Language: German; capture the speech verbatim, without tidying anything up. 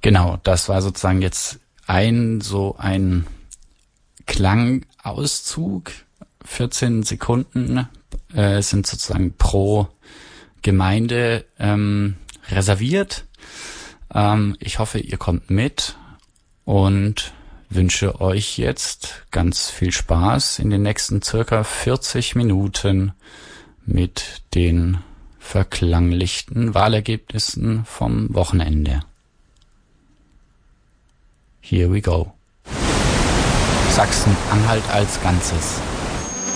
Genau, das war sozusagen jetzt ein so ein Klangauszug. vierzehn Sekunden äh, sind sozusagen pro Gemeinde ähm, reserviert. Ähm, ich hoffe, ihr kommt mit und wünsche euch jetzt ganz viel Spaß in den nächsten circa vierzig Minuten mit den verklanglichten Wahlergebnissen vom Wochenende. Here we go. Sachsen-Anhalt als Ganzes.